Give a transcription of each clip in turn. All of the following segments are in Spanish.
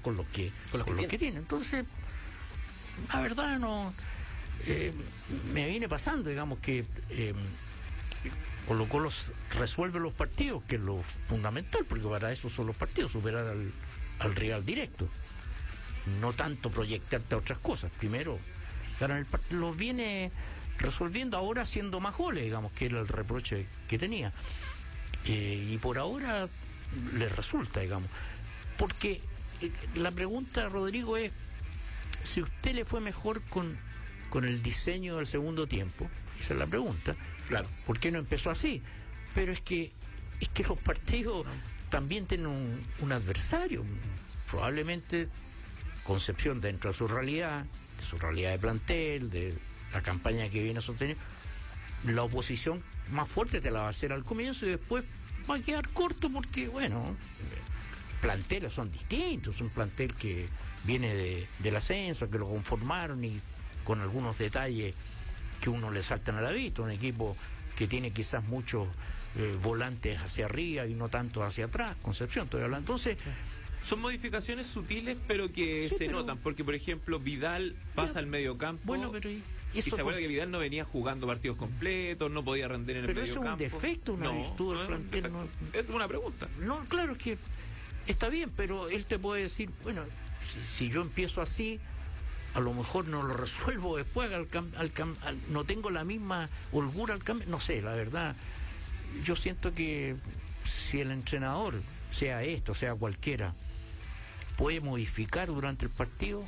con lo que tiene. Entonces, la verdad no me viene pasando, digamos, que Colo-Colo resuelve los partidos, que es lo fundamental, porque para eso son los partidos, superar al rival directo, no tanto proyectarte a otras cosas. Primero ganar el partido, los viene resolviendo ahora haciendo más goles, digamos, que era el reproche que tenía, y por ahora le resulta, digamos, porque la pregunta, Rodrigo, es si usted le fue mejor con el diseño del segundo tiempo. Esa es la pregunta. Claro. ¿Por qué no empezó así? Pero es que los partidos también tienen un adversario. Probablemente Concepción, dentro de su realidad de plantel, de la campaña que viene sosteniendo, la oposición más fuerte te la va a hacer al comienzo y después va a quedar corto porque, bueno, planteles son distintos. Un plantel que viene del ascenso, que lo conformaron y con algunos detalles que uno le saltan a la vista. Un equipo que tiene quizás muchos volantes hacia arriba y no tanto hacia atrás. Concepción, estoy hablando. Entonces, son modificaciones sutiles, pero que se notan, porque por ejemplo Vidal pasa al medio campo. Bueno, pero y se acuerda que Vidal no venía jugando partidos completos, no podía rendir en el medio campo. Pero eso es un defecto, una virtud del plantel. Es una pregunta. No, claro, es que está bien, pero él te puede decir, bueno, si yo empiezo así, a lo mejor no lo resuelvo después, no tengo la misma holgura al cambio. No sé, la verdad, yo siento que si el entrenador, sea esto, sea cualquiera, puede modificar durante el partido,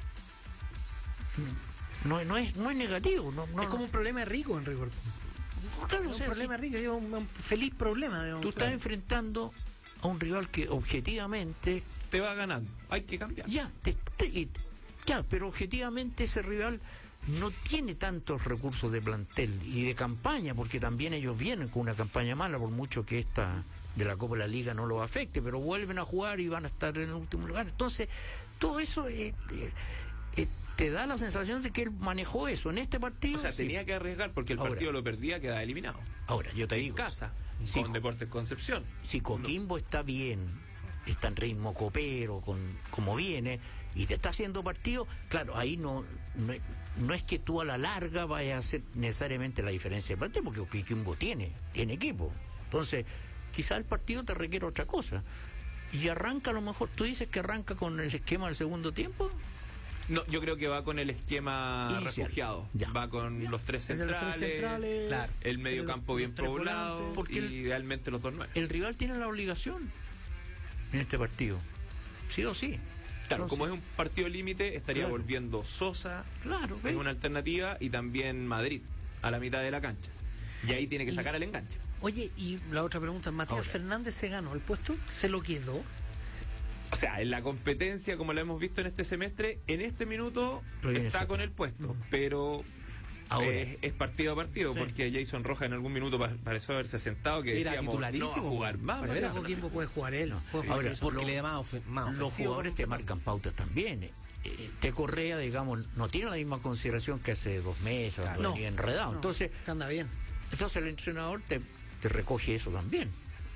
no es negativo. No, es como un problema rico, Enrico. Claro, es un problema rico, es un feliz problema. Digamos, tú estás enfrentando a un rival que objetivamente te va ganando, hay que cambiar. Pero objetivamente ese rival no tiene tantos recursos de plantel y de campaña, porque también ellos vienen con una campaña mala, por mucho que esta de la Copa de la Liga no lo afecte, pero vuelven a jugar y van a estar en el último lugar. Entonces, todo eso te da la sensación de que él manejó eso en este partido. O sea, tenía que arriesgar, porque el partido lo perdía, quedaba eliminado. Ahora, yo te digo, en casa, con Deportes Concepción. Si Coquimbo está bien, está en ritmo copero, como viene, y te está haciendo partido, claro, ahí no es que tú a la larga vayas a hacer necesariamente la diferencia de partido, porque Coquimbo tiene equipo. Entonces, quizá el partido te requiere otra cosa. Y arranca, a lo mejor, tú dices que arranca con el esquema del segundo tiempo. No, yo creo que va con el esquema inicial, refugiado. Va con los tres centrales, claro, el medio campo bien poblado, porque idealmente los 2-9. El rival tiene la obligación en este partido, sí o sí. Claro, entonces, como es un partido límite, estaría volviendo Sosa, es una alternativa, y también Madrid, a la mitad de la cancha. Y ahí tiene que sacar el enganche. Oye, y la otra pregunta, ¿Matías Fernández se ganó el puesto? ¿Se lo quedó? O sea, en la competencia, como la hemos visto en este semestre, en este minuto está con el puesto, pero es partido a partido, porque Jason Rojas en algún minuto pareció haberse sentado, que era decíamos, titularísimo, no va a jugar más. Pero poco tiempo puede jugar él. Ahora, porque le da más los jugadores te marcan pautas también. Te Correa, digamos, no tiene la misma consideración que hace 2 meses, enredado. Entonces, anda bien. Entonces el entrenador te recoge eso también.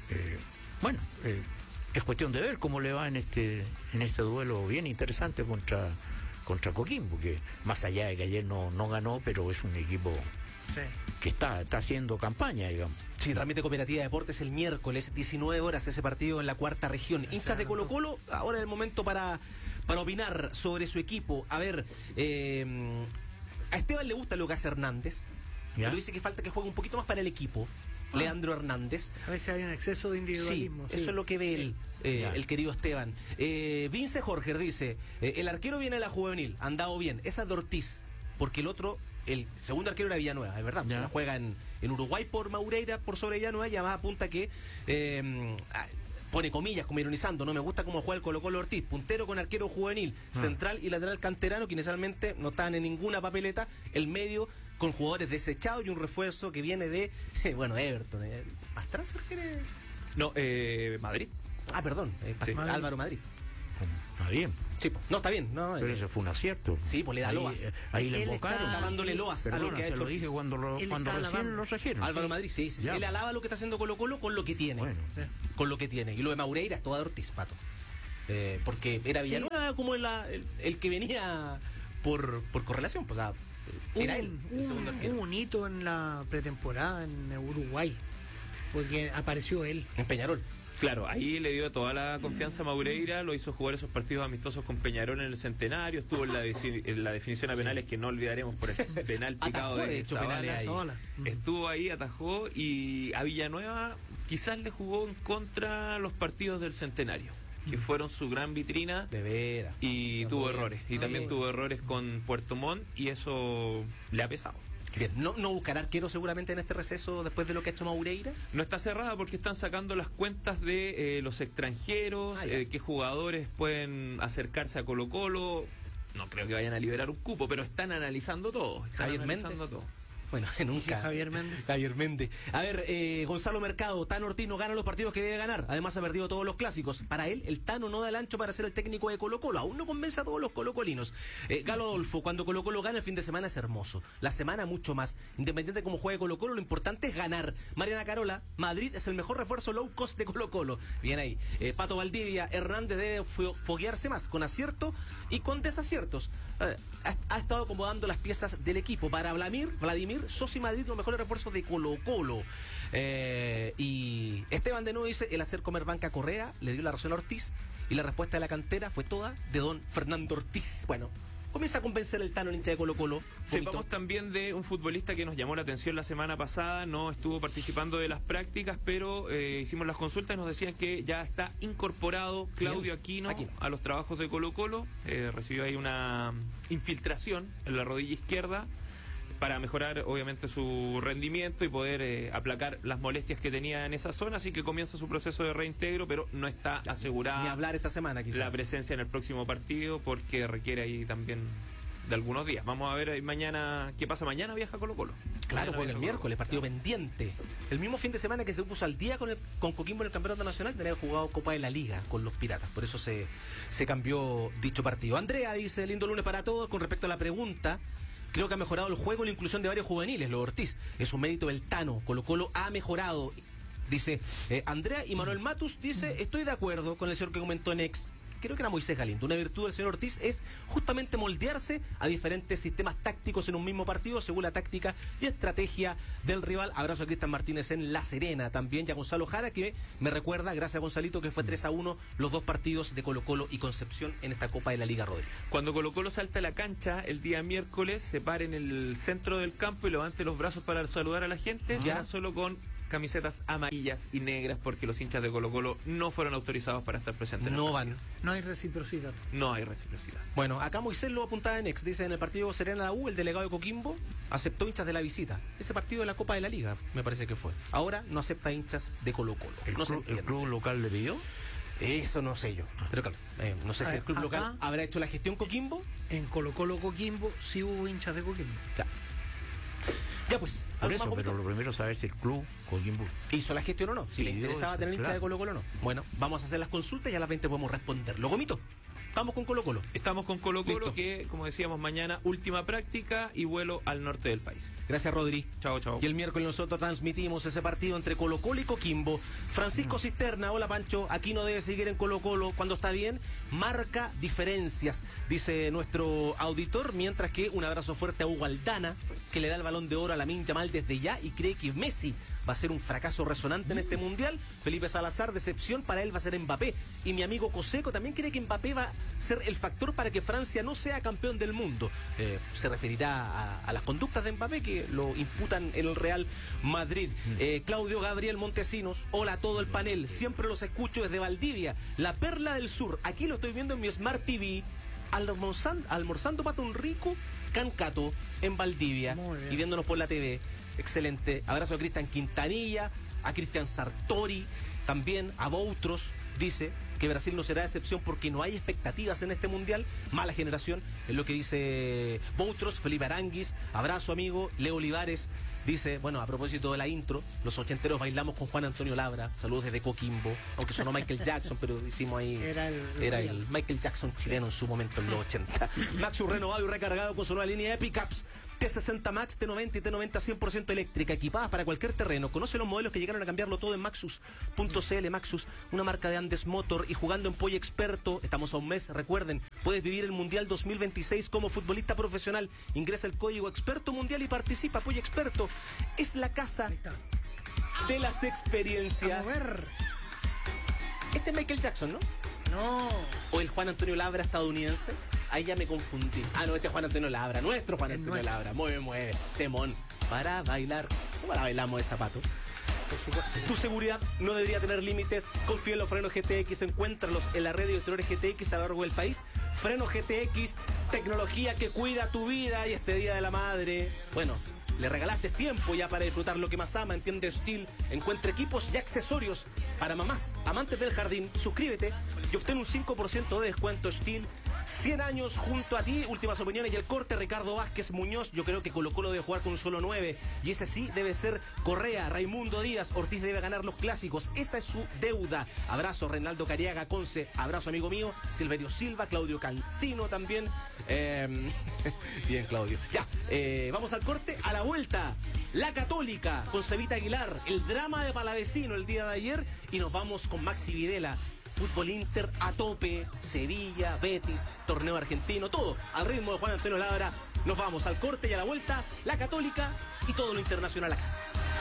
Es cuestión de ver cómo le va en este duelo bien interesante contra Coquimbo, que más allá de que ayer no ganó, pero es un equipo que está haciendo campaña, digamos. Sí, transmite Cooperativa Deportes el miércoles, 19 horas, ese partido en la 4ª región. Hinchas de Colo-Colo, ahora es el momento para opinar sobre su equipo. A ver, a Esteban le gusta lo que hace Hernández, pero dice que falta que juegue un poquito más para el equipo. Leandro Hernández. A veces hay un exceso de individualismo. Sí, eso es lo que ve él, el querido Esteban. Vince Jorge dice, el arquero viene de la juvenil, andado bien, esa es de Ortiz, porque el otro, el segundo arquero era Villanueva, es verdad, se la juega en Uruguay por Maureira, por sobre Villanueva, y además apunta que pone comillas, como ironizando, no me gusta cómo juega el Colo-Colo Ortiz, puntero con arquero juvenil, central y lateral canterano, que inicialmente no estaban en ninguna papeleta, el medio con jugadores desechados y un refuerzo que viene de, Everton. ¿Pastrana quiere? No, Madrid. Ah, perdón, Álvaro Madrid. Está bien. Sí, no, está bien. No, pero ese fue un acierto. Sí, pues le da loas. Ahí le invocaron. Está dándole loas a lo que ha hecho. Se lo dije cuando recién lo trajeron. Álvaro Madrid, sí. Él alaba lo que está haciendo Colo-Colo con lo que tiene. Con lo que tiene. Y lo de Maureira es toda de Ortiz, Pato. porque era Villanueva como el que venía por correlación, pues, era él el segundo arquero. Hubo un hito en la pretemporada en Uruguay, porque apareció él. En Peñarol. Claro, ahí le dio toda la confianza a Maureira, lo hizo jugar esos partidos amistosos con Peñarol en el Centenario, estuvo en la definición a penales, que no olvidaremos por el penal picado de Zavala. Estuvo ahí, atajó, y a Villanueva quizás le jugó en contra los partidos del Centenario, que fueron su gran vitrina. De veras. Y tuvo errores, y también tuvo errores con Puerto Montt, y eso le ha pesado. Bien, ¿no buscará arquero seguramente en este receso después de lo que ha hecho Maureira? No está cerrada porque están sacando las cuentas de los extranjeros, qué jugadores pueden acercarse a Colo-Colo. No creo que vayan a liberar un cupo, pero están analizando todo. Javier Méndez. Bueno, nunca. Javier Méndez. Javier Méndez. A ver, Gonzalo Mercado, Tano Ortiz no gana los partidos que debe ganar. Además ha perdido todos los clásicos. Para él, el Tano no da el ancho para ser el técnico de Colo-Colo. Aún no convence a todos los colocolinos. Galo Adolfo, cuando Colo-Colo gana el fin de semana es hermoso. La semana mucho más. Independiente de cómo juegue Colo-Colo, lo importante es ganar. Mariana Carola, Madrid es el mejor refuerzo low cost de Colo-Colo. Bien ahí. Pato Valdivia, Hernández debe foguearse más con acierto y con desaciertos. Ha estado acomodando las piezas del equipo. Para Vladimir, Sosi Madrid, los mejores refuerzos de Colo-Colo. Y Esteban de nuevo dice, el hacer comer banca Correa le dio la razón a Ortiz, y la respuesta de la cantera fue toda de don Fernando Ortiz. Bueno, comienza a convencer el Tano, el hincha de Colo-Colo. Sepamos también de un futbolista que nos llamó la atención la semana pasada, no estuvo participando de las prácticas, pero hicimos las consultas y nos decían que ya está incorporado Claudio Aquino a los trabajos de Colo-Colo. Recibió ahí una infiltración en la rodilla izquierda para mejorar obviamente su rendimiento y poder aplacar las molestias que tenía en esa zona, así que comienza su proceso de reintegro, pero no está asegurada ni hablar esta semana quizás la presencia en el próximo partido, porque requiere ahí también de algunos días. Vamos a ver mañana qué pasa. Mañana viaja Colo-Colo. Claro, porque el miércoles, partido pendiente. El mismo fin de semana que se puso al día con Coquimbo en el Campeonato Nacional, tenía jugado Copa de la Liga con los Piratas. Por eso se cambió dicho partido. Andrea dice, lindo lunes para todos. Con respecto a la pregunta, creo que ha mejorado el juego y la inclusión de varios juveniles. Lo Ortiz es un mérito del Tano. Colo-Colo ha mejorado, dice Andrea. Y Manuel Matus dice, estoy de acuerdo con el señor que comentó en Ex. Creo que era Moisés Galindo. Una virtud del señor Ortiz es justamente moldearse a diferentes sistemas tácticos en un mismo partido según la táctica y estrategia del rival. Abrazo a Cristian Martínez en La Serena. También ya Gonzalo Jara, que me recuerda, gracias a Gonzalito, que fue 3-1 los dos partidos de Colo-Colo y Concepción en esta Copa de la Liga, Rodríguez. Cuando Colo-Colo salta a la cancha el día miércoles, se pare en el centro del campo y levante los brazos para saludar a la gente, ya solo con camisetas amarillas y negras, porque los hinchas de Colo-Colo no fueron autorizados para estar presentes. No van. No hay reciprocidad. No hay reciprocidad. Bueno, acá Moisés lo apuntaba en Ex, dice, en el partido Serena la U, el delegado de Coquimbo aceptó hinchas de la visita. Ese partido de la Copa de la Liga, me parece que fue. Ahora no acepta hinchas de Colo-Colo. ¿El club local le pidió? Eso no sé yo. Pero claro, no sé si el club local habrá hecho la gestión Coquimbo. En Colo-Colo Coquimbo sí hubo hinchas de Coquimbo. Ya pues. Por eso, pero lo primero es saber si el club Coquimbo hizo la gestión o no, si le interesaba tener hincha de Colo-Colo o no. Bueno, vamos a hacer las consultas y a las 20 podemos responder. ¿Lo gomito? Estamos con Colo-Colo. Estamos con Colo-Colo, que, como decíamos, mañana última práctica y vuelo al norte del país. Gracias, Rodri. Chao, chao. Y el miércoles nosotros transmitimos ese partido entre Colo-Colo y Coquimbo. Francisco Cisterna, hola Pancho, aquí no debe seguir en Colo-Colo cuando está bien, marca diferencias, dice nuestro auditor, mientras que un abrazo fuerte a Hugo Aldana, que le da el Balón de Oro a Lamine Yamal desde ya y cree que Messi va a ser un fracaso resonante en este mundial. Felipe Salazar, decepción, para él va a ser Mbappé. Y mi amigo Coseco también cree que Mbappé va a ser el factor para que Francia no sea campeón del mundo. Se referirá a las conductas de Mbappé que lo imputan en el Real Madrid. Claudio Gabriel Montesinos, hola a todo el panel, siempre los escucho desde Valdivia, la perla del sur. Aquí lo estoy viendo en mi Smart TV, almorzando pato un rico cancato en Valdivia y viéndonos por la TV. Excelente. Abrazo a Cristian Quintanilla, a Cristian Sartori, también a Boutros. Dice que Brasil no será excepción porque no hay expectativas en este mundial. Mala generación, es lo que dice Boutros. Felipe Aranguis, abrazo amigo. Leo Olivares dice, bueno, a propósito de la intro, los ochenteros bailamos con Juan Antonio Labra. Saludos desde Coquimbo, aunque sonó Michael Jackson, pero hicimos ahí. Era el Michael Jackson chileno en su momento en los 80. Maxu renovado y recargado con su nueva línea de pickups T60 Max, T90 y T90 100% eléctrica, equipadas para cualquier terreno. Conoce los modelos que llegaron a cambiarlo todo en Maxus.cl. Maxus, una marca de Andes Motor, y jugando en Polla Experto. Estamos a un mes, recuerden, puedes vivir el Mundial 2026 como futbolista profesional. Ingresa el código Experto Mundial y participa. Polla Experto es la casa de las experiencias. Vamos a ver. Este es Michael Jackson, ¿no? No. O el Juan Antonio Labra estadounidense. Ahí ya me confundí. Ah, no, este es Juan Antonio Labra, nuestro Juan Antonio Labra. Mueve, temón. Para bailar. ¿Cómo la bailamos de zapato? Por supuesto. Tu seguridad no debería tener límites. Confía en los frenos GTX. Encuéntralos en la red de distribuidores GTX a lo largo del país. Freno GTX, tecnología que cuida tu vida. Y este Día de la Madre, bueno, le regalaste tiempo ya para disfrutar lo que más ama en Tienda Steel. Encuentra equipos y accesorios para mamás, amantes del jardín. Suscríbete y obtén un 5% de descuento. Steel, 100 años junto a ti. Últimas opiniones y el corte. Ricardo Vázquez Muñoz. Yo creo que Colo-Colo debe jugar con un solo 9. Y ese sí debe ser Correa. Raimundo Díaz. Ortiz debe ganar los clásicos. Esa es su deuda. Abrazo Reinaldo Cariaga Conce. Abrazo amigo mío. Silverio Silva. Claudio Cancino también. Bien, Claudio. Ya, vamos al corte. A la vuelta, La Católica con Cevita Aguilar. El drama de Palavecino el día de ayer. Y nos vamos con Maxi Videla. Fútbol Inter a tope, Sevilla, Betis, torneo argentino, todo al ritmo de Juan Antonio Labra. Nos vamos al corte y a la vuelta, La Católica y todo lo internacional acá.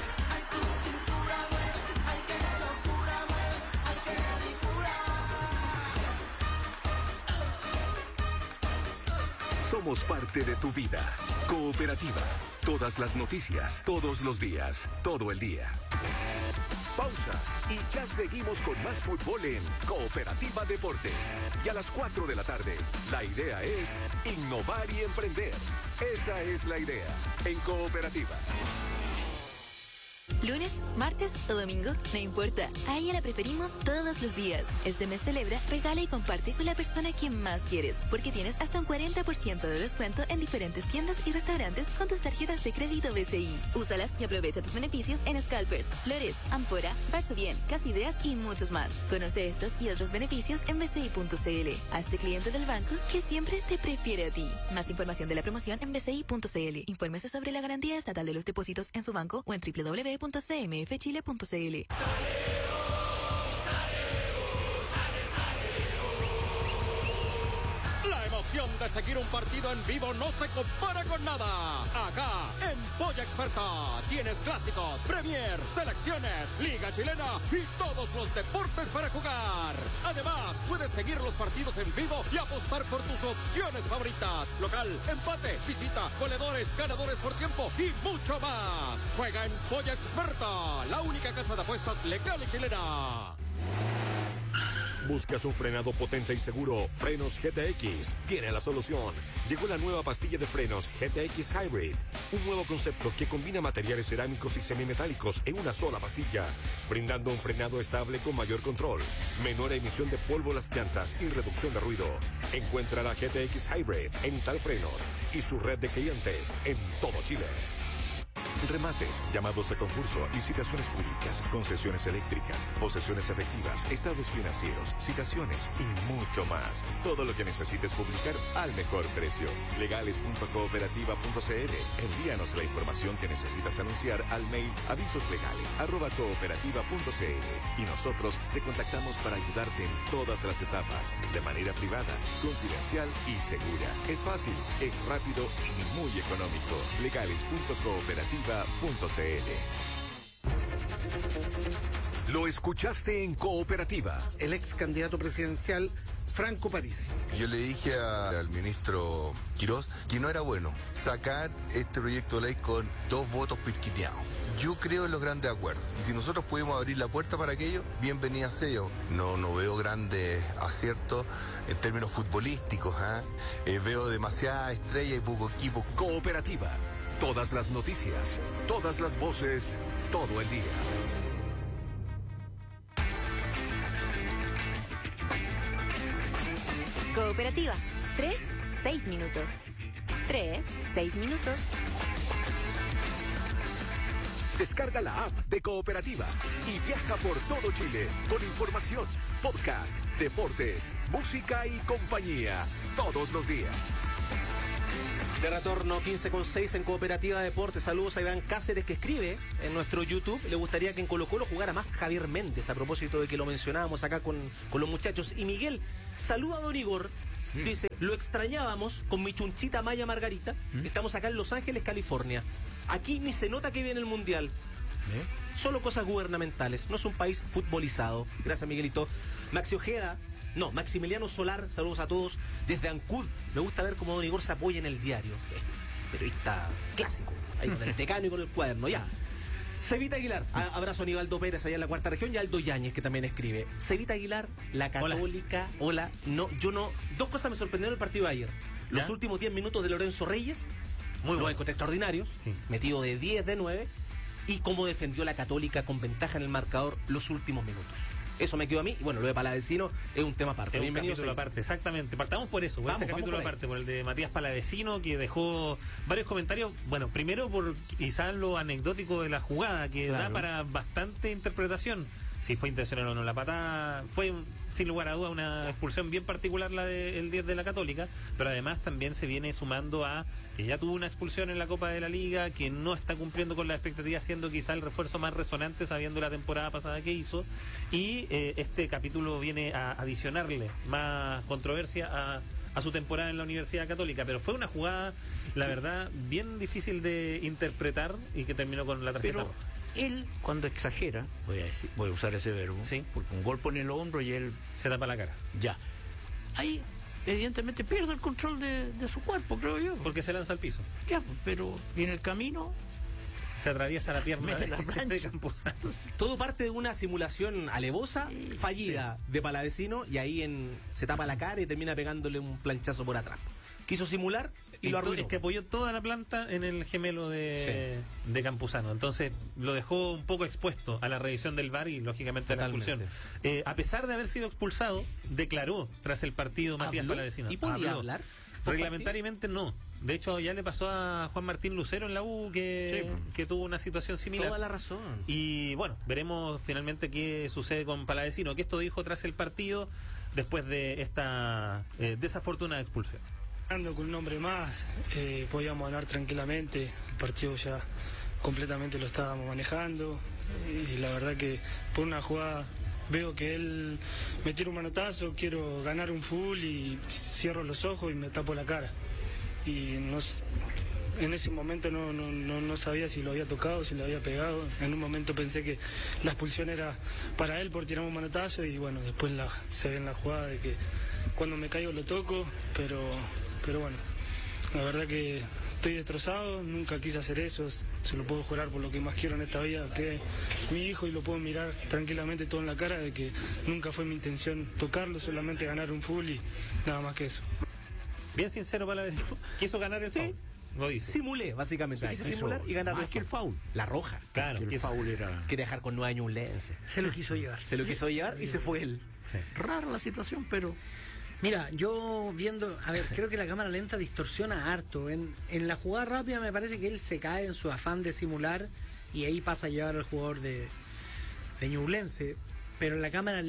Somos parte de tu vida. Cooperativa. Todas las noticias, todos los días, todo el día. Pausa y ya seguimos con más fútbol en Cooperativa Deportes. Y a las 4 de la tarde, la idea es innovar y emprender. Esa es la idea en Cooperativa. Lunes, martes o domingo, no importa. A ella la preferimos todos los días. Este mes celebra, regala y comparte con la persona que más quieres, porque tienes hasta un 40% de descuento en diferentes tiendas y restaurantes con tus tarjetas de crédito BCI. Úsalas y aprovecha tus beneficios en Scalpers, Flores, Ampora, Barzo Bien, Casideas y muchos más. Conoce estos y otros beneficios en bci.cl. Hazte cliente del banco que siempre te prefiere a ti. Más información de la promoción en bci.cl. Infórmese sobre la garantía estatal de los depósitos en su banco o en www.cmfchile.cl. La emoción de seguir un partido en vivo no se compara con nada. Acá, en Polla Experta, tienes clásicos, Premier, selecciones, Liga Chilena y todos los deportes para jugar. Además, puedes seguir los partidos en vivo y apostar por tus opciones favoritas. Local, empate, visita, goleadores, ganadores por tiempo y mucho más. Juega en Polla Experta, la única casa de apuestas legal y chilena. ¿Buscas un frenado potente y seguro? Frenos GTX tiene la solución. Llegó la nueva pastilla de frenos GTX Hybrid. Un nuevo concepto que combina materiales cerámicos y semimetálicos en una sola pastilla, brindando un frenado estable con mayor control, menor emisión de polvo a las llantas y reducción de ruido. Encuentra la GTX Hybrid en Italfrenos y su red de clientes en todo Chile. Remates, llamados a concurso, licitaciones públicas, concesiones eléctricas, posesiones efectivas, estados financieros, citaciones y mucho más. Todo lo que necesites publicar al mejor precio. Legales.cooperativa.cl. Envíanos la información que necesitas anunciar al mail avisoslegales@cooperativa.cl y nosotros te contactamos para ayudarte en todas las etapas, de manera privada, confidencial y segura. Es fácil, es rápido y muy económico. Legales.cooperativa.cl. Lo escuchaste en Cooperativa. El ex candidato presidencial Franco Parisi. Yo le dije al ministro Quirós que no era bueno sacar este proyecto de ley con 2 votos pirquiteados. Yo creo en los grandes acuerdos. Y si nosotros pudimos abrir la puerta para aquello, bienvenida sea yo. No veo grandes aciertos en términos futbolísticos. Veo demasiada estrella y poco equipo. Cooperativa. Todas las noticias, todas las voces, todo el día. Cooperativa. 3-6 minutos. 3-6 minutos. Descarga la app de Cooperativa y viaja por todo Chile con información, podcast, deportes, música y compañía todos los días. De retorno 15:06 en Cooperativa Deportes. Saludos a Iván Cáceres, que escribe en nuestro YouTube: le gustaría que en Colo-Colo jugara más Javier Méndez, a propósito de que lo mencionábamos acá con los muchachos. Y Miguel saluda a Don Igor, dice: lo extrañábamos con mi chunchita Maya Margarita. Estamos acá en Los Ángeles, California. Aquí ni se nota que viene el Mundial. Solo cosas gubernamentales. No es un país futbolizado. Gracias, Miguelito. Maximiliano Solar, saludos a todos desde Ancud. Me gusta ver cómo Don Igor se apoya en el diario. Periodista clásico, ahí con el decano y con el cuaderno, ya. Cevita Aguilar, abrazo a Aníbaldo Pérez allá en la cuarta región, y Aldo Yáñez, que también escribe. Cevita Aguilar, la Católica, hola. Dos cosas me sorprendieron el partido de ayer. Los últimos 10 minutos de Lorenzo Reyes, muy bueno, extraordinarios, metido de 10, de 9, y cómo defendió la Católica con ventaja en el marcador los últimos minutos. Eso me quedó a mí. Y bueno, lo de Palavecino es un tema aparte. Es un capítulo aparte, exactamente. Partamos por eso, ese capítulo aparte, por el de Matías Palavecino, que dejó varios comentarios. Bueno, primero por quizás lo anecdótico de la jugada, que da para bastante interpretación. Si fue intencional o no la patada, fue sin lugar a duda una expulsión bien particular la del 10 de la Católica, pero además también se viene sumando a que ya tuvo una expulsión en la Copa de la Liga, que no está cumpliendo con la expectativa, siendo quizá el refuerzo más resonante sabiendo la temporada pasada que hizo, y este capítulo viene a adicionarle más controversia a su temporada en la Universidad Católica. Pero fue una jugada, la verdad, bien difícil de interpretar y que terminó con la tarjeta roja. Él, cuando exagera, voy a usar ese verbo, porque un golpe en el hombro y él se tapa la cara. Ya. Ahí, evidentemente, pierde el control de su cuerpo, creo yo. Porque se lanza al piso. Ya, pero y en el camino se atraviesa la pierna de Campuzano. Todo parte de una simulación alevosa, fallida de Palavecino, y ahí se tapa la cara y termina pegándole un planchazo por atrás. Quiso simular y lo arruinó. Es que apoyó toda la planta en el gemelo de Campuzano. Entonces lo dejó un poco expuesto a la revisión del VAR y lógicamente a la expulsión. A pesar de haber sido expulsado, declaró tras el partido Matías Palavecino. ¿Y podía hablar? Reglamentariamente no. De hecho, ya le pasó a Juan Martín Lucero en la U que tuvo una situación similar. Toda la razón. Y bueno, veremos finalmente qué sucede con Palavecino, que esto dijo tras el partido después de esta desafortunada expulsión. Con un hombre más, podíamos ganar tranquilamente. El partido ya completamente lo estábamos manejando. Y la verdad que por una jugada veo que él me tira un manotazo, quiero ganar un full y cierro los ojos y me tapo la cara. Y en ese momento no sabía si lo había tocado, si lo había pegado. En un momento pensé que la expulsión era para él por tirar un manotazo, y bueno, después se ve en la jugada de que cuando me caigo lo toco, pero bueno, la verdad que estoy destrozado, nunca quise hacer eso, se lo puedo jurar por lo que más quiero en esta vida, que es mi hijo, y lo puedo mirar tranquilamente todo en la cara de que nunca fue mi intención tocarlo, solamente ganar un full y nada más que eso. Bien sincero para decir, quiso ganar el foul. Lo dice. Simulé, básicamente. Quise simular y ganar el foul. La roja. Claro, el foul era. Que dejar con 9 años un lense. Se lo quiso llevar. Y se fue él. Sí. Rara la situación, pero. Mira, yo viendo, creo que la cámara lenta distorsiona harto. En la jugada rápida me parece que él se cae en su afán de simular y ahí pasa a llevar al jugador de Ñublense. Pero la cámara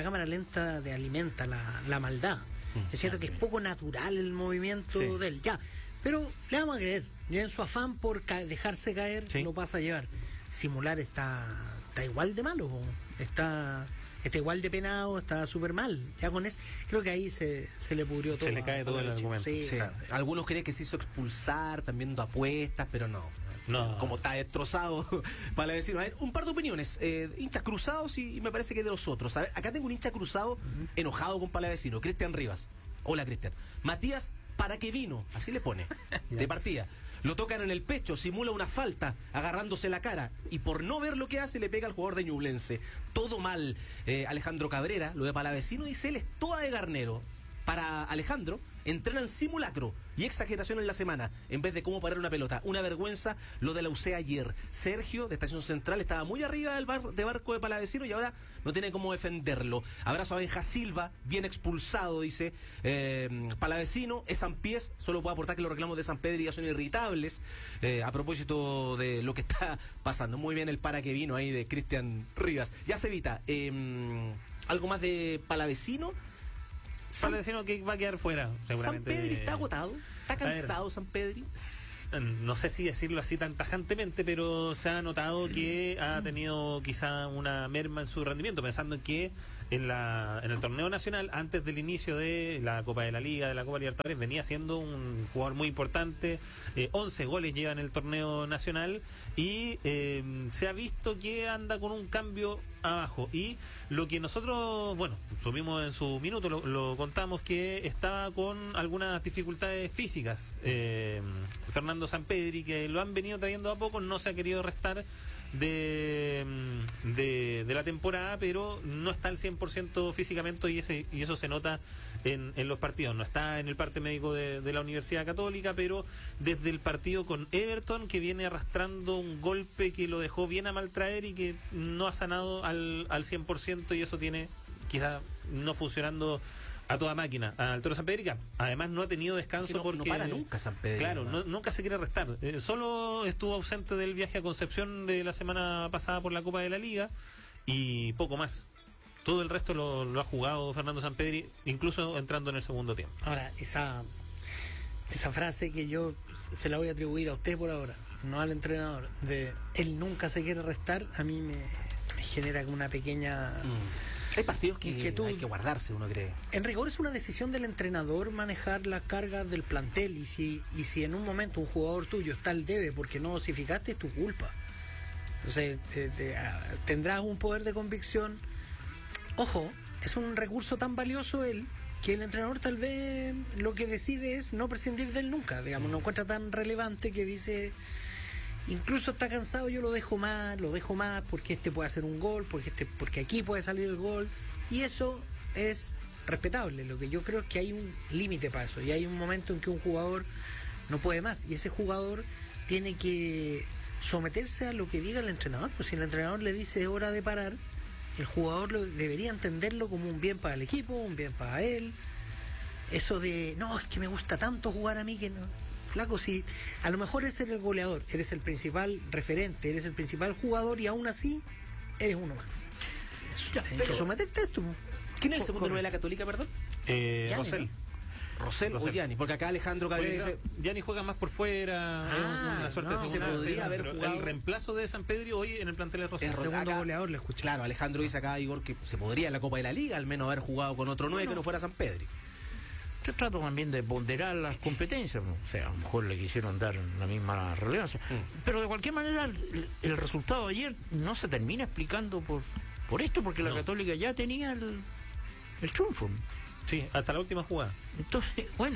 lenta de alimenta la maldad. Es cierto que es poco natural el movimiento de él. Ya, pero le vamos a creer. Ya en su afán por dejarse caer, lo pasa a llevar. Simular está igual de malo. Está igual de penado, está súper mal. Ya con eso, creo que ahí se le pudrió todo. Se le cae todo el argumento. Sí. Claro. Algunos creen que se hizo expulsar, también dando apuestas, pero no. Como está destrozado para decir, a ver, un par de opiniones, hinchas cruzados y me parece que de los otros. A ver, acá tengo un hincha cruzado enojado con Palavecino, Cristian Rivas. Hola, Cristian. Matías, ¿para qué vino? Así le pone, de partida. Lo tocan en el pecho, simula una falta, agarrándose la cara, y por no ver lo que hace, le pega al jugador de Ñublense. Todo mal. Alejandro Cabrera, lo de Palavecino, dice él, es toda de Garnero. Para Alejandro, entrenan simulacro y exageración en la semana, en vez de cómo parar una pelota. Una vergüenza lo de la UC ayer. Sergio, de Estación Central, estaba muy arriba del barco de Palavecino y ahora no tiene cómo defenderlo. Abrazo a Benja Silva, bien expulsado, dice. Palavecino es Sampiés, solo puedo aportar que los reclamos de San Pedro ya son irritables. A propósito de lo que está pasando. Muy bien el para que vino ahí de Cristian Rivas. Ya se evita. ¿Algo más de Palavecino? Palavecino que va a quedar fuera, seguramente. San Pedri está agotado, está cansado San Pedri. No sé si decirlo así tan tajantemente, pero se ha notado que ha tenido quizá una merma en su rendimiento, pensando en que en el torneo nacional, antes del inicio de la Copa de la Liga, de la Copa Libertadores, venía siendo un jugador muy importante. 11 goles lleva en el torneo nacional y se ha visto que anda con un cambio abajo. Y lo que nosotros, bueno, subimos en su minuto, lo contamos, que estaba con algunas dificultades físicas. Fernando Sampedri, que lo han venido trayendo a poco, no se ha querido restar de la temporada, pero no está al 100% físicamente y eso se nota en los partidos. No está en el parte médico de la Universidad Católica, pero desde el partido con Everton, que viene arrastrando un golpe que lo dejó bien a maltraer y que no ha sanado al 100%, y eso tiene quizá no funcionando a toda máquina al Toro Sampedri. Además no ha tenido descanso porque no para nunca Sampedri. Claro, nunca se quiere restar. Solo estuvo ausente del viaje a Concepción de la semana pasada por la Copa de la Liga y poco más. Todo el resto lo ha jugado Fernando Sampedri, incluso entrando en el segundo tiempo. Ahora, esa frase que yo se la voy a atribuir a usted por ahora, no al entrenador, de él nunca se quiere restar, a mí me genera como una pequeña... Hay partidos que hay que guardarse, uno cree. En rigor es una decisión del entrenador manejar las cargas del plantel, y si en un momento un jugador tuyo está al debe porque no dosificaste, es tu culpa. Entonces tendrás un poder de convicción. Ojo, es un recurso tan valioso él, que el entrenador tal vez lo que decide es no prescindir de él nunca, digamos, no encuentra tan relevante que dice... Incluso está cansado, yo lo dejo más porque este puede hacer un gol, porque aquí puede salir el gol, y eso es respetable. Lo que yo creo es que hay un límite para eso, y hay un momento en que un jugador no puede más, y ese jugador tiene que someterse a lo que diga el entrenador. Pues si el entrenador le dice es hora de parar, el jugador debería entenderlo como un bien para el equipo, un bien para él. Eso de, no, es que me gusta tanto jugar a mí que no... Flaco, si a lo mejor eres el goleador, eres el principal referente, eres el principal jugador, y aún así eres uno más. Tienes que someterte a esto. ¿Quién es el segundo 9 de la Católica, perdón? Rosell. ¿No? Rosell o Gianni, porque acá Alejandro Gabriel dice... Gianni juega más por fuera, es una suerte de segunda. Se podría haber jugado... El reemplazo de Sampedri hoy en el plantel de Rosell. El segundo goleador lo escuché. Claro, Alejandro dice acá, Igor, que se podría en la Copa de la Liga al menos haber jugado con otro 9 que no fuera Sampedri. Se trata también de ponderar las competencias, o sea, a lo mejor le quisieron dar la misma relevancia, pero de cualquier manera el resultado de ayer no se termina explicando por esto, porque la Católica ya tenía el triunfo. Sí, hasta la última jugada. Entonces, bueno,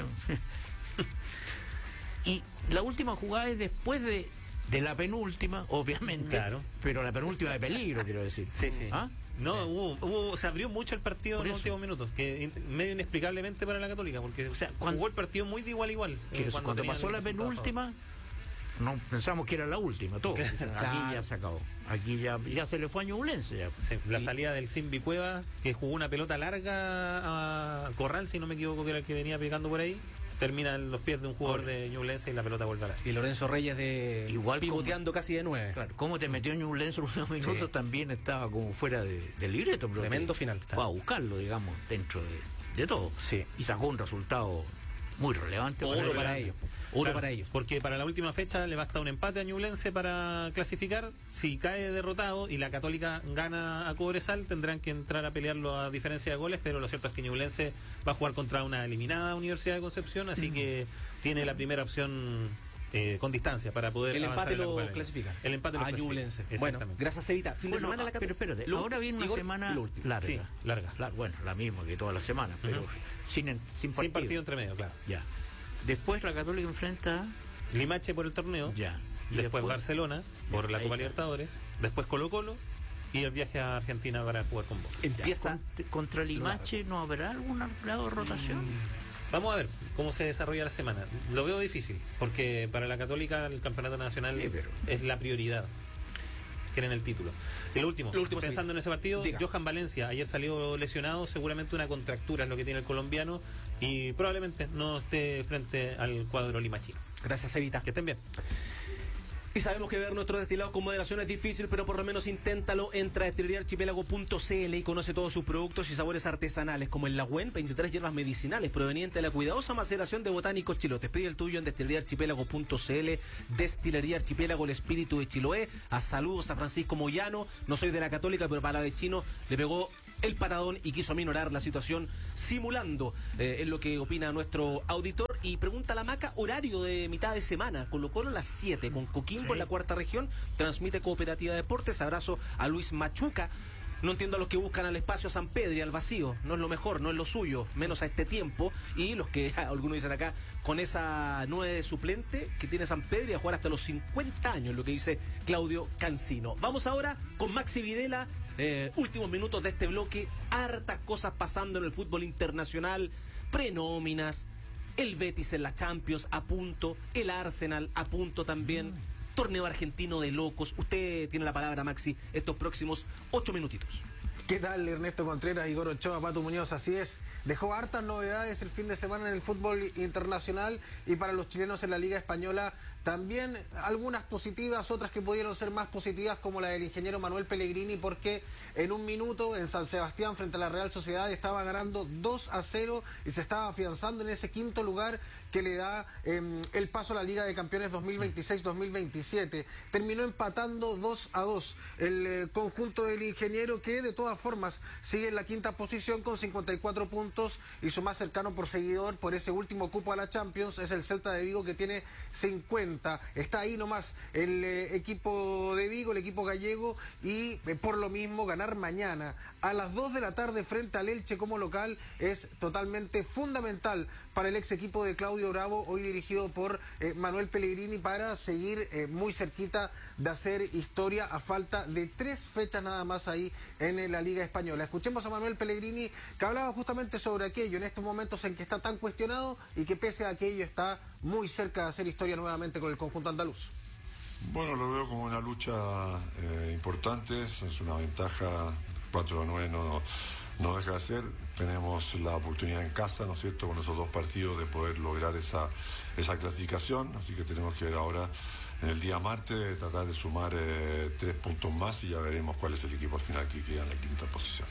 y la última jugada es después de la penúltima, obviamente, claro, pero la penúltima de peligro, quiero decir. Sí. ¿Ah? No, se abrió mucho el partido en los últimos minutos, que medio inexplicablemente para la Católica, porque jugó el partido muy de igual a igual. Cuando pasó la penúltima, no pensamos que era la última, todo. Aquí ya se acabó. Aquí ya se le fue a Ñublense. Ya. Sí, la salida del Simbi Cueva, que jugó una pelota larga a Corral, si no me equivoco, que era el que venía pegando por ahí. Termina en los pies de un jugador de Ñublense y la pelota vuelve a la... Y Lorenzo Reyes igual pivoteando casi de 9. Claro, cómo te metió Ñublense los últimos minutos, también estaba como fuera del libreto. Tremendo final. Fue a buscarlo, digamos, dentro de todo. Sí. Y sacó un resultado muy relevante. Oro para ellos. Para ellos. Porque para la última fecha le basta un empate a Ñublense para clasificar. Si cae derrotado y la Católica gana a Cobresal, tendrán que entrar a pelearlo a diferencia de goles, pero lo cierto es que Ñublense va a jugar contra una eliminada Universidad de Concepción, así que tiene la primera opción con distancia para poder el avanzar. El empate lo clasifica. El empate lo clasifica. Ñublense. Bueno, gracias, Evita. Fin de semana la Católica. Pero espérate, ahora viene una semana larga. Sí, larga. Bueno, la misma que toda la semana, pero sin partido entre medio, claro. Ya. Después la Católica enfrenta Limache por el torneo. Ya. Y después Barcelona por la Copa Libertadores. Después Colo-Colo y el viaje a Argentina para jugar con vos. Empieza contra Limache, ¿no habrá algún grado de rotación? Vamos a ver cómo se desarrolla la semana. Lo veo difícil, porque para la Católica el campeonato nacional es la prioridad. Quieren el título. El último pensando en ese partido, Johan Valencia ayer salió lesionado, seguramente una contractura es lo que tiene el colombiano, y probablemente no esté frente al cuadro limachino. Gracias, Evita. Que estén bien. Y sabemos que ver nuestros destilados con moderación es difícil, pero por lo menos inténtalo. Entra a destileríaarchipiélago.cl y conoce todos sus productos y sabores artesanales, como el Lagüen, 23 hierbas medicinales provenientes de la cuidadosa maceración de botánicos chilotes. Pide el tuyo en destileríaarchipiélago.cl. Destilería Archipiélago, el espíritu de Chiloé. A saludos a Francisco Moyano. No soy de la Católica, pero para la de Chino le pegó el patadón y quiso aminorar la situación simulando, es lo que opina nuestro auditor. Y pregunta la Maca, horario de mitad de semana, Colo-Colo a las 7 con Coquimbo en la cuarta región, transmite Cooperativa Deportes. Abrazo a Luis Machuca. No entiendo a los que buscan al espacio a San Pedro y al vacío, no es lo mejor, no es lo suyo, menos a este tiempo. Y los que, algunos dicen acá, con esa 9 de suplente que tiene San Pedro y a jugar hasta los 50 años, lo que dice Claudio Cancino. Vamos ahora con Maxi Videla, últimos minutos de este bloque, hartas cosas pasando en el fútbol internacional, prenóminas, el Betis en la Champions a punto, el Arsenal a punto también. Torneo argentino de locos. Usted tiene la palabra, Maxi, estos próximos 8 minutitos. ¿Qué tal, Ernesto Contreras, Igor Ochoa, Pato Muñoz? Así es, dejó hartas novedades el fin de semana en el fútbol internacional y para los chilenos en la Liga Española también algunas positivas, otras que pudieron ser más positivas, como la del ingeniero Manuel Pellegrini, porque en un minuto en San Sebastián frente a la Real Sociedad estaba ganando 2-0 y se estaba afianzando en ese quinto lugar que le da el paso a la Liga de Campeones 2026-2027. Terminó empatando 2-2 el conjunto del ingeniero, que de todas formas sigue en la quinta posición con 54 puntos y su más cercano por seguidor por ese último cupo a la Champions es el Celta de Vigo, que tiene 50. Está ahí nomás el equipo de Vigo, el equipo gallego, y por lo mismo ganar mañana a las 2 de la tarde frente al Elche como local es totalmente fundamental para el ex equipo de Claudio Bravo, hoy dirigido por Manuel Pellegrini, para seguir muy cerquita de hacer historia a falta de 3 fechas nada más ahí en la Liga Española. Escuchemos a Manuel Pellegrini, que hablaba justamente sobre aquello en estos momentos en que está tan cuestionado y que pese a aquello está muy cerca de hacer historia nuevamente con el conjunto andaluz. Bueno, lo veo como una lucha importante, es una ventaja, 4-9 no deja de ser. Tenemos la oportunidad en casa, ¿no es cierto?, con esos 2 partidos de poder lograr esa clasificación, así que tenemos que ver ahora en el día martes, tratar de sumar 3 puntos más y ya veremos cuál es el equipo al final que queda en la quinta posición.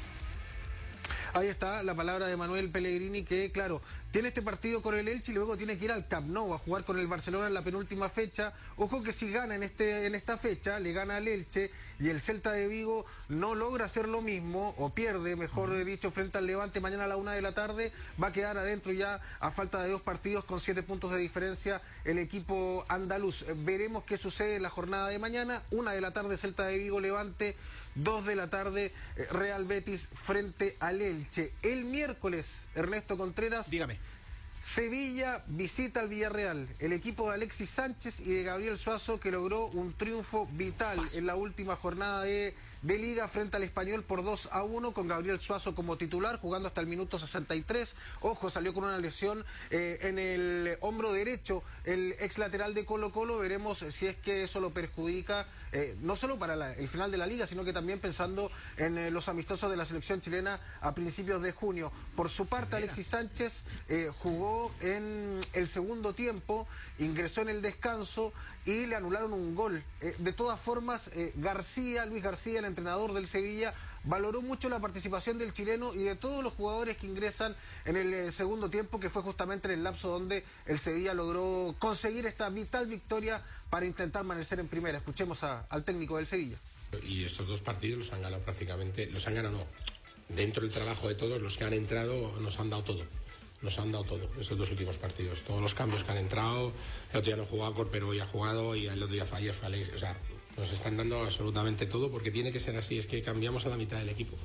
Ahí está la palabra de Manuel Pellegrini, que claro, tiene este partido con el Elche y luego tiene que ir al Camp Nou a jugar con el Barcelona en la penúltima fecha. Ojo que si gana en esta fecha, le gana al Elche y el Celta de Vigo no logra hacer lo mismo, o pierde, mejor dicho, frente al Levante mañana a la 1 de la tarde, va a quedar adentro ya a falta de 2 partidos con 7 puntos de diferencia el equipo andaluz. Veremos qué sucede en la jornada de mañana. 1 de la tarde Celta de Vigo Levante, 2 de la tarde Real Betis frente al Elche. El miércoles, Ernesto Contreras, dígame, Sevilla visita al Villarreal, el equipo de Alexis Sánchez y de Gabriel Suazo, que logró un triunfo vital en la última jornada de Liga frente al Español por 2-1, con Gabriel Suazo como titular, jugando hasta el minuto 63. Ojo, salió con una lesión en el hombro derecho el ex lateral de Colo-Colo. Veremos si es que eso lo perjudica, no solo para el final de la Liga, sino que también pensando en los amistosos de la selección chilena a principios de junio. Por su parte, Alexis Sánchez jugó en el segundo tiempo, ingresó en el descanso y le anularon un gol. De todas formas, Luis García, el entrenador del Sevilla, valoró mucho la participación del chileno y de todos los jugadores que ingresan en el segundo tiempo, que fue justamente en el lapso donde el Sevilla logró conseguir esta vital victoria para intentar permanecer en primera. Escuchemos al técnico del Sevilla. Y estos 2 partidos los han ganado prácticamente, dentro del trabajo de todos los que han entrado nos han dado todo. Nos han dado todo, estos 2 últimos partidos. Todos los cambios que han entrado, el otro día no jugaba Corpero, hoy ha jugado, y el otro día fue Alex. O sea, nos están dando absolutamente todo, porque tiene que ser así. Es que cambiamos a la mitad del equipo.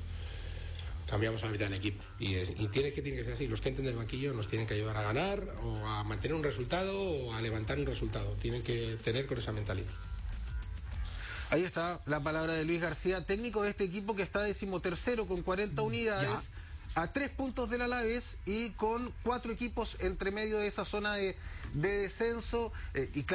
Y tiene que ser así. Los que entran del banquillo nos tienen que ayudar a ganar, o a mantener un resultado, o a levantar un resultado. Tienen que tener con esa mentalidad. Ahí está la palabra de Luis García, técnico de este equipo que está 13º con 40 unidades. A 3 puntos del Alavés y con 4 equipos entre medio de esa zona de descenso. Y claro,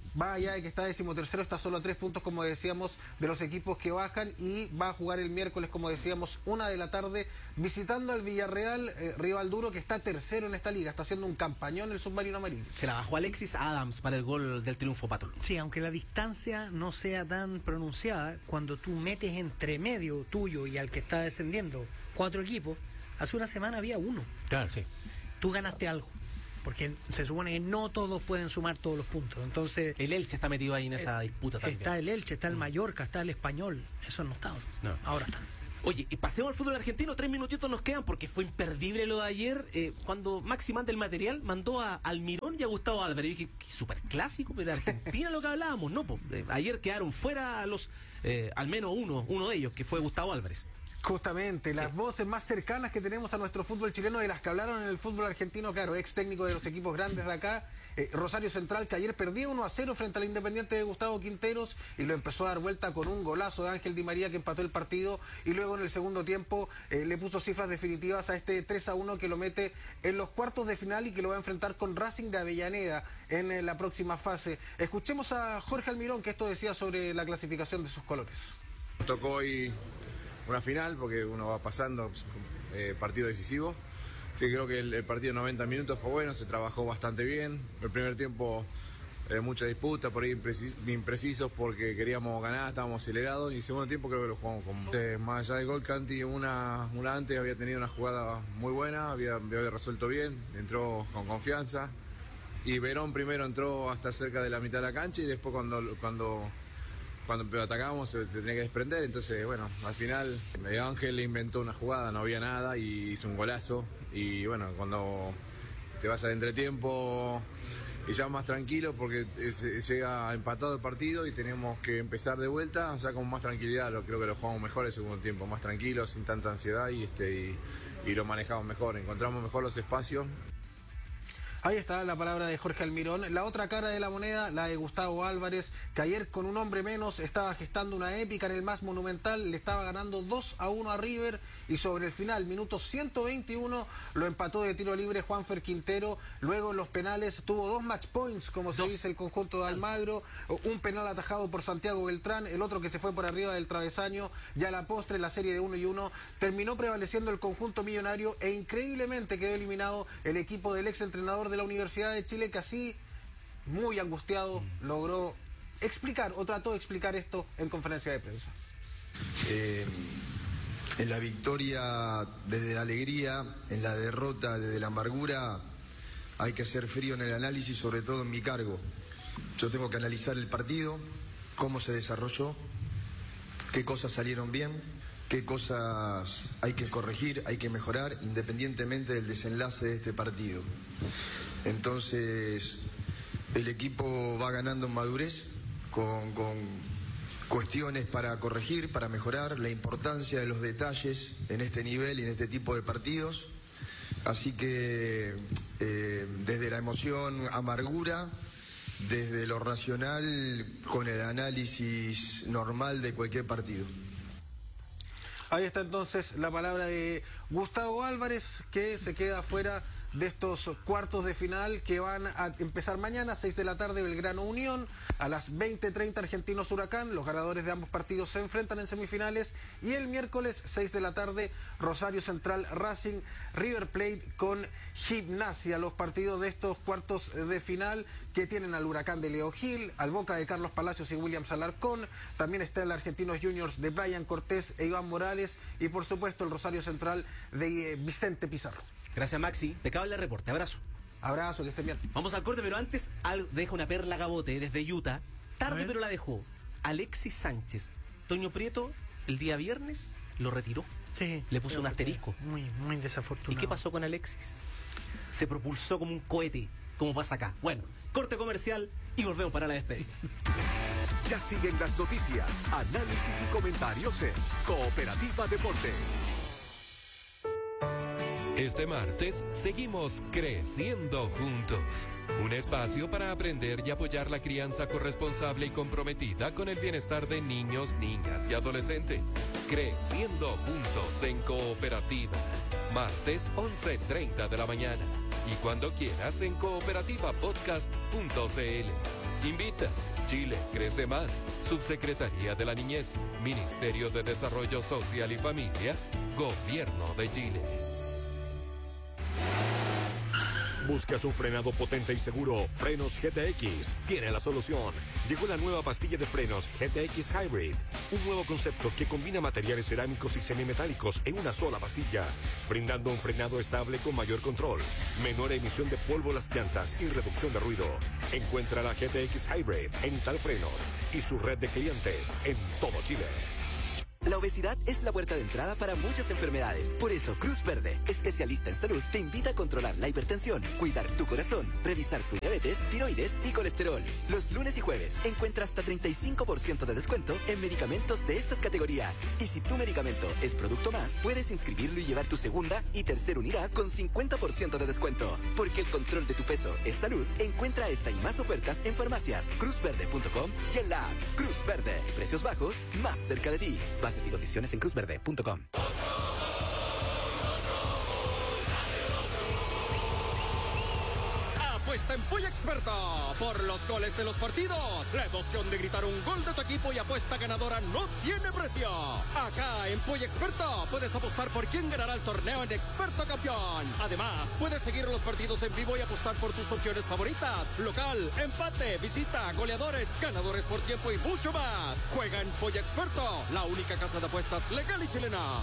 va allá de que está 13º, está solo a 3 puntos, como decíamos, de los equipos que bajan, y va a jugar el miércoles, como decíamos, 1 de la tarde, visitando al Villarreal, rival duro, que está tercero en esta liga, está haciendo un campañón el submarino amarillo. Se la bajó Alexis Adams para el gol del triunfo, Pato. Sí, aunque la distancia no sea tan pronunciada, cuando tú metes entre medio tuyo y al que está descendiendo 4 equipos, hace una semana había 1. Claro, sí. Tú ganaste algo, porque se supone que no todos pueden sumar todos los puntos. Entonces, el Elche está metido ahí en esa disputa también. Está el Elche, está el Mallorca, está el Español. Eso no está. No. Ahora está. Oye, y pasemos al fútbol argentino, 3 minutitos nos quedan porque fue imperdible lo de ayer, cuando Maxi manda el material, mandó a Almirón y a Gustavo Álvarez. Y dije, qué súper clásico, pero Argentina lo que hablábamos, ¿no? Ayer quedaron fuera los, al menos uno de ellos, que fue Gustavo Álvarez. Justamente, las voces más cercanas que tenemos a nuestro fútbol chileno, de las que hablaron en el fútbol argentino, claro, ex técnico de los equipos grandes de acá, Rosario Central, que ayer perdía 1-0 frente al Independiente de Gustavo Quinteros, y lo empezó a dar vuelta con un golazo de Ángel Di María, que empató el partido, y luego en el segundo tiempo le puso cifras definitivas a este 3-1, que lo mete en los cuartos de final y que lo va a enfrentar con Racing de Avellaneda en la próxima fase. Escuchemos a Jorge Almirón, que esto decía sobre la clasificación de sus colores. Nos tocó hoy una final, porque uno va pasando, partido decisivo. Sí, creo que el partido de 90 minutos fue bueno, se trabajó bastante bien. El primer tiempo, mucha disputa, por ahí imprecisos porque queríamos ganar, estábamos acelerados. Y el segundo tiempo creo que lo jugamos con más allá del gol. Canti una antes había tenido una jugada muy buena, había resuelto bien, entró con confianza. Y Verón primero entró hasta cerca de la mitad de la cancha, y después cuando atacábamos se tenía que desprender. Entonces, bueno, al final Ángel inventó una jugada, no había nada, y hizo un golazo. Y bueno, cuando te vas al entretiempo y ya más tranquilo, porque llega empatado el partido y tenemos que empezar de vuelta, o sea, con más tranquilidad. Creo que lo jugamos mejor el segundo tiempo, más tranquilo, sin tanta ansiedad, y lo manejamos mejor, encontramos mejor los espacios. Ahí está la palabra de Jorge Almirón. La otra cara de la moneda, la de Gustavo Álvarez, que ayer con un hombre menos estaba gestando una épica en el más monumental, le estaba ganando 2-1 a River, y sobre el final, minuto 121, lo empató de tiro libre Juanfer Quintero. Luego en los penales tuvo 2 match points, como se dice el conjunto de Almagro, un penal atajado por Santiago Beltrán, el otro que se fue por arriba del travesaño. Ya a la postre, la serie de 1-1, terminó prevaleciendo el conjunto millonario, e increíblemente quedó eliminado el equipo del ex entrenador de la Universidad de Chile, que así, muy angustiado, logró explicar, o trató de explicar esto en conferencia de prensa. En la victoria desde la alegría, en la derrota desde la amargura, hay que ser frío en el análisis, sobre todo en mi cargo. Yo tengo que analizar el partido, cómo se desarrolló, qué cosas salieron bien, qué cosas hay que corregir, hay que mejorar, independientemente del desenlace de este partido. Entonces, el equipo va ganando en madurez, con cuestiones para corregir, para mejorar, la importancia de los detalles en este nivel y en este tipo de partidos. Así que, desde la emoción, amargura, desde lo racional, con el análisis normal de cualquier partido. Ahí está entonces la palabra de Gustavo Álvarez, que se queda fuera de estos cuartos de final que van a empezar mañana, 6 de la tarde, Belgrano Unión, a las 20:30 Argentinos Huracán. Los ganadores de ambos partidos se enfrentan en semifinales, y el miércoles 6 de la tarde Rosario Central Racing, River Plate con Gimnasia. Los partidos de estos cuartos de final, que tienen al Huracán de Leo Gil, al Boca de Carlos Palacios y Williams Alarcón. También está el Argentinos Juniors de Brian Cortés e Iván Morales, y por supuesto el Rosario Central de Vicente Pizarro. Gracias, Maxi. Te acaba el reporte. Abrazo. Abrazo, que estén bien. Vamos al corte, pero antes deja una perla Gabote desde Utah. Tarde, pero la dejó. Alexis Sánchez. Toño Prieto, el día viernes, lo retiró. Sí. Le puso un asterisco. Muy desafortunado. ¿Y qué pasó con Alexis? Se propulsó como un cohete, como pasa acá. Bueno, corte comercial y volvemos para la despedida. Ya siguen las noticias, análisis y comentarios en Cooperativa Deportes. Este martes seguimos creciendo juntos. Un espacio para aprender y apoyar la crianza corresponsable y comprometida con el bienestar de niños, niñas y adolescentes. Creciendo juntos en Cooperativa. Martes 11:30 de la mañana. Y cuando quieras en cooperativapodcast.cl. Invita. Chile crece más. Subsecretaría de la Niñez. Ministerio de Desarrollo Social y Familia. Gobierno de Chile. ¿Buscas un frenado potente y seguro? Frenos GTX tiene la solución. Llegó la nueva pastilla de frenos GTX Hybrid. Un nuevo concepto que combina materiales cerámicos y semimetálicos en una sola pastilla, brindando un frenado estable con mayor control, menor emisión de polvo a las llantas y reducción de ruido. Encuentra la GTX Hybrid en Italfrenos y su red de clientes en todo Chile. La obesidad es la puerta de entrada para muchas enfermedades. Por eso, Cruz Verde, especialista en salud, te invita a controlar la hipertensión, cuidar tu corazón, revisar tu diabetes, tiroides y colesterol. Los lunes y jueves encuentra hasta 35% de descuento en medicamentos de estas categorías. Y si tu medicamento es Producto Más, puedes inscribirlo y llevar tu segunda y tercera unidad con 50% de descuento. Porque el control de tu peso es salud. Encuentra esta y más ofertas en farmacias, cruzverde.com y en la app Cruz Verde. Precios bajos, más cerca de ti. Bases y condiciones en cruzverde.com. Apuesta en Polla Experta por los goles de los partidos. La emoción de gritar un gol de tu equipo y apuesta ganadora no tiene precio. Acá en Polla Experta puedes apostar por quién ganará el torneo en Experto Campeón. Además, puedes seguir los partidos en vivo y apostar por tus opciones favoritas: local, empate, visita, goleadores, ganadores por tiempo y mucho más. Juega en Polla Experta, la única casa de apuestas legal y chilena.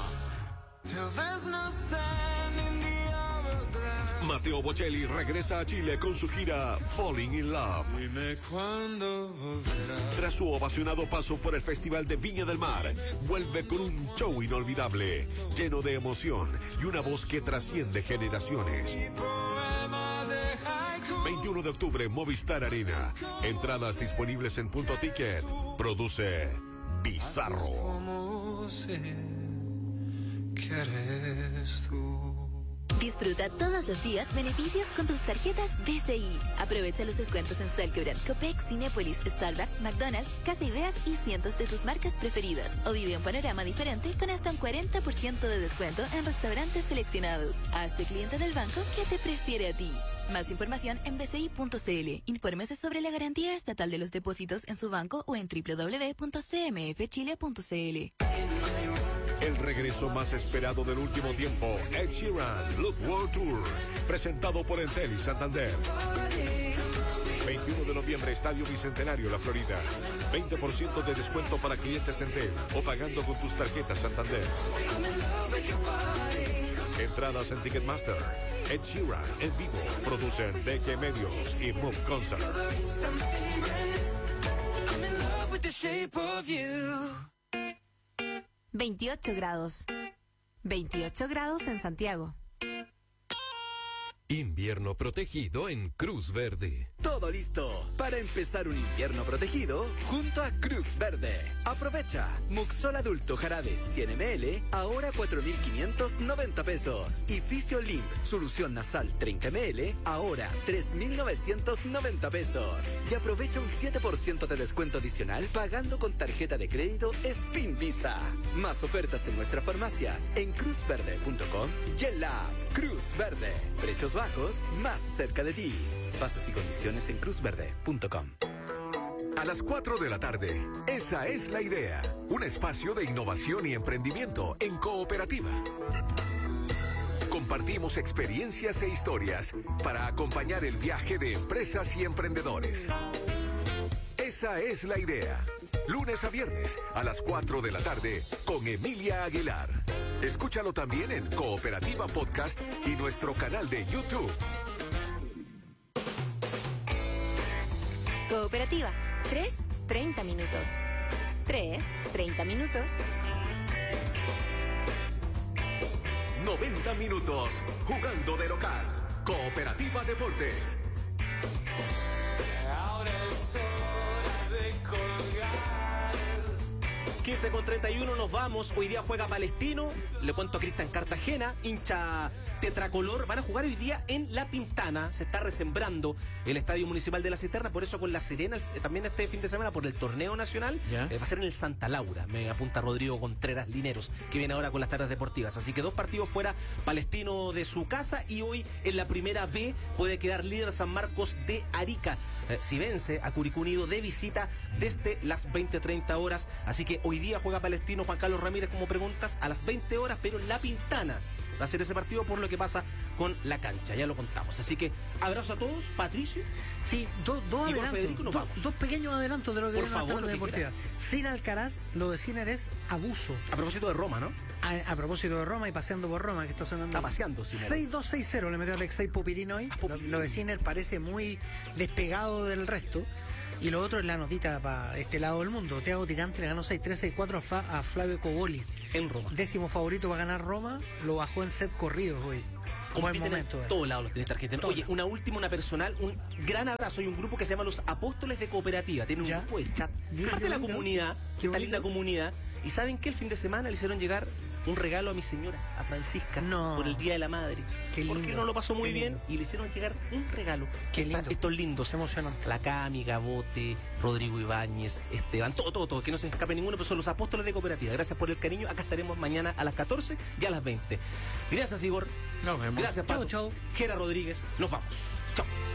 Matteo Bocelli regresa a Chile con su gira Falling in Love. Dime cuándo volverás. Tras su ovacionado paso por el Festival de Viña del Mar, vuelve con un show inolvidable, lleno de emoción y una voz que trasciende generaciones. 21 de octubre, Movistar Arena. Entradas disponibles en Punto Ticket. Produce Bizarro. ¿Cómo sé que eres tú? Disfruta todos los días beneficios con tus tarjetas BCI. Aprovecha los descuentos en Salcobrand, Copec, Cinépolis, Starbucks, McDonald's, Casa Ideas y cientos de tus marcas preferidas. O vive un panorama diferente con hasta un 40% de descuento en restaurantes seleccionados. Hazte cliente del banco que te prefiere a ti. Más información en bci.cl. Infórmese sobre la garantía estatal de los depósitos en su banco o en www.cmfchile.cl. El regreso más esperado del último tiempo, Ed Sheeran, Look World Tour, presentado por Entel y Santander. 21 de noviembre, Estadio Bicentenario, La Florida. 20% de descuento para clientes Entel o pagando con tus tarjetas Santander. Entradas en Ticketmaster. Ed Sheeran en vivo. Producen DG Medios y Move Concert. 28 grados. 28 grados en Santiago. Invierno protegido en Cruz Verde. Todo listo para empezar un invierno protegido junto a Cruz Verde. Aprovecha. Muxol adulto jarabe 100 ml, ahora 4.590 pesos. Y Fisio-Limp, solución nasal 30 ml, ahora 3.990 pesos. Y aprovecha un 7% de descuento adicional pagando con tarjeta de crédito Spin Visa. Más ofertas en nuestras farmacias en cruzverde.com y en la app Cruz Verde. Precios bajos, más cerca de ti. Bases y condiciones en cruzverde.com. A las 4 de la tarde, esa es la idea. Un espacio de innovación y emprendimiento en cooperativa. Compartimos experiencias e historias para acompañar el viaje de empresas y emprendedores. Esa es la idea. Lunes a viernes a las 4 de la tarde con Emilia Aguilar. Escúchalo también en Cooperativa Podcast y nuestro canal de YouTube. Cooperativa. 3:30 minutos. 3:30 minutos. 90 minutos jugando de local. Cooperativa Deportes. Ahora es hora de colgar. 15:31 nos vamos. Hoy día juega Palestino. Le cuento a Cristian Cartagena, hincha tetracolor, van a jugar hoy día en La Pintana. Se está resembrando el Estadio Municipal de La Cisterna, por eso con La Serena también este fin de semana por el torneo nacional. Va a ser en el Santa Laura, me apunta Rodrigo Contreras Lineros, que viene ahora con las tardes deportivas. Así que 2 partidos fuera Palestino de su casa, y hoy en la primera B puede quedar líder San Marcos de Arica, si vence a Curicó Unido de visita desde las 20:30 horas. Así que hoy día juega Palestino, Juan Carlos Ramírez, como preguntas, a las 20 horas, pero en La Pintana va a ser ese partido por lo que pasa con la cancha, ya lo contamos. Así que abrazo a todos. Patricio. Sí, dos adelantos, dos pequeños adelantos de lo que viene la tarde deportiva. Sin Alcaraz, lo de Sinner es abuso. A propósito de Roma, ¿no? A propósito de Roma y paseando por Roma, que está sonando. Está paseando, Sinner. 6-2-6-0 le metió Alexei Popirín hoy. Lo de Sinner parece muy despegado del resto. Y lo otro es la notita para este lado del mundo. Thiago Tirante le ganó 6-3, 6-4 a Flavio Coboli. En Roma. 10º favorito para ganar Roma, lo bajó en set corridos hoy. Buen momento. En todos lados los tenistas argentinos. Oye, una personal, un gran abrazo. Hay un grupo que se llama Los Apóstoles de Cooperativa. Tienen un grupo de chat. Parte de la comunidad, esta linda comunidad. ¿Y saben qué? El fin de semana le hicieron llegar un regalo a mi señora, a Francisca, por el Día de la Madre. Porque no lo pasó muy bien y le hicieron llegar un regalo. Estos lindos. Emocionante. La Cami, Gabote, Rodrigo Ibáñez, Esteban, todo, que no se escape ninguno, pero son Los Apóstoles de Cooperativa. Gracias por el cariño. Acá estaremos mañana a las 14 y a las 20. Gracias, Igor. Nos vemos. Gracias, Pato. Chau. Gera Rodríguez. Nos vamos. Chao.